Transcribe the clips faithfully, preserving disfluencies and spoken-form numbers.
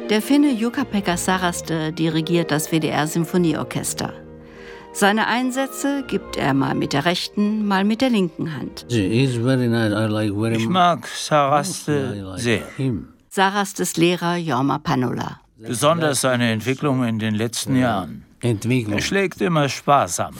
Der Finne Jukka-Pekka Saraste dirigiert das W D R-Symphonieorchester. Seine Einsätze gibt er mal mit der rechten, mal mit der linken Hand. Ich mag Saraste sehr. Sarastes Lehrer Jorma Panula. Besonders seine Entwicklung in den letzten Jahren. Er schlägt immer sparsam.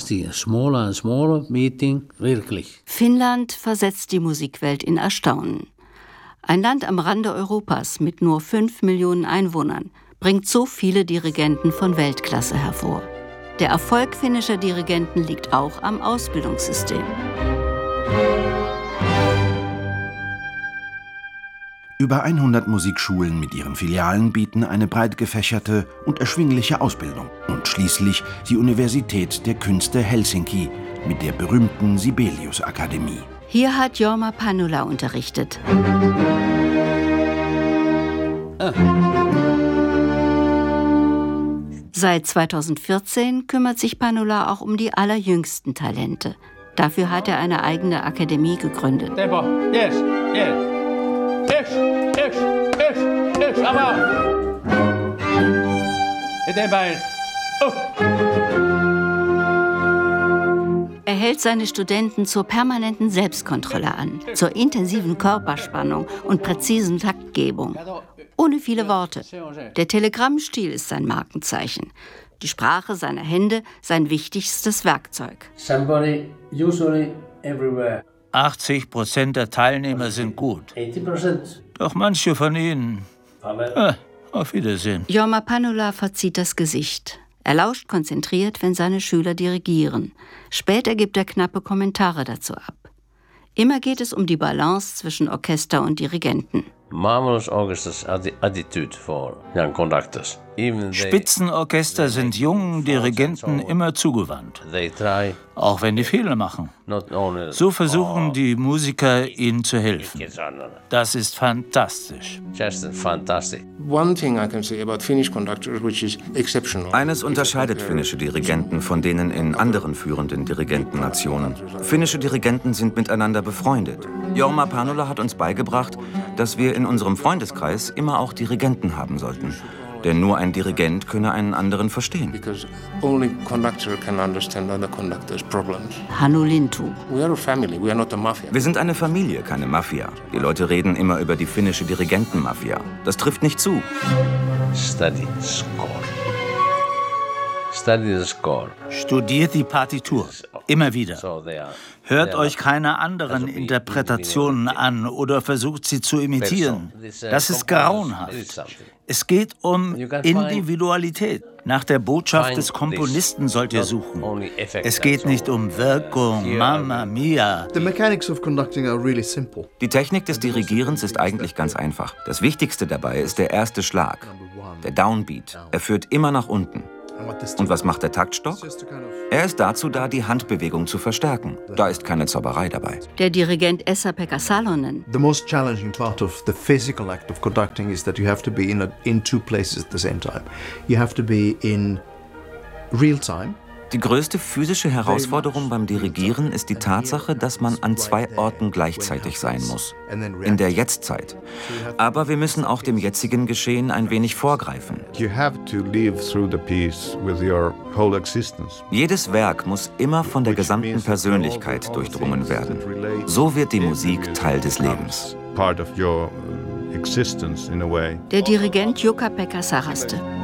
Finnland versetzt die Musikwelt in Erstaunen. Ein Land am Rande Europas mit nur fünf Millionen Einwohnern bringt so viele Dirigenten von Weltklasse hervor. Der Erfolg finnischer Dirigenten liegt auch am Ausbildungssystem. Über hundert Musikschulen mit ihren Filialen bieten eine breit gefächerte und erschwingliche Ausbildung. Und schließlich die Universität der Künste Helsinki mit der berühmten Sibelius-Akademie. Hier hat Jorma Panula unterrichtet. Ah. Seit zweitausendvierzehn kümmert sich Panula auch um die allerjüngsten Talente. Dafür hat er eine eigene Akademie gegründet. Yes, yes. Yes, yes, yes, yes, aber. Er hält seine Studenten zur permanenten Selbstkontrolle an, zur intensiven Körperspannung und präzisen Taktgebung. Ohne viele Worte. Der Telegrammstil ist sein Markenzeichen. Die Sprache seiner Hände sein wichtigstes Werkzeug. Somebody, usually everywhere. achtzig Prozent der Teilnehmer sind gut. Doch manche von ihnen. Ah, auf Wiedersehen. Jorma Panula verzieht das Gesicht. Er lauscht konzentriert, wenn seine Schüler dirigieren. Später gibt er knappe Kommentare dazu ab. Immer geht es um die Balance zwischen Orchester und Dirigenten. Marvelous orchestras attitude for young conductors. Spitzenorchester sind jungen Dirigenten immer zugewandt, auch wenn die Fehler machen. So versuchen die Musiker, ihnen zu helfen. Das ist fantastisch. Eines unterscheidet finnische Dirigenten von denen in anderen führenden Dirigentennationen. Finnische Dirigenten sind miteinander befreundet. Jorma Panula hat uns beigebracht, dass wir in unserem Freundeskreis immer auch Dirigenten haben sollten. Denn nur ein Dirigent könne einen anderen verstehen. Hannu Lintu. Wir sind eine Familie, keine Mafia. Die Leute reden immer über die finnische Dirigentenmafia. Das trifft nicht zu. Study score. Study the score. Studiert die Partitur. Immer wieder. Hört euch keine anderen Interpretationen an oder versucht sie zu imitieren. Das ist grauenhaft. Es geht um Individualität. Nach der Botschaft des Komponisten sollt ihr suchen. Es geht nicht um Wirkung, Mamma Mia. Die Technik des Dirigierens ist eigentlich ganz einfach. Das Wichtigste dabei ist der erste Schlag, der Downbeat. Er führt immer nach unten. Und was macht der Taktstock? Er ist dazu da, die Handbewegung zu verstärken. Da ist keine Zauberei dabei. Der Dirigent Esa-Pekka Salonen. The most challenging part of the physical act of conducting is that you have to be in, a, in two places at the same time. You have to be in real time. Die größte physische Herausforderung beim Dirigieren ist die Tatsache, dass man an zwei Orten gleichzeitig sein muss. In der Jetztzeit. Aber wir müssen auch dem jetzigen Geschehen ein wenig vorgreifen. Jedes Werk muss immer von der gesamten Persönlichkeit durchdrungen werden. So wird die Musik Teil des Lebens. Der Dirigent Jukka-Pekka Saraste.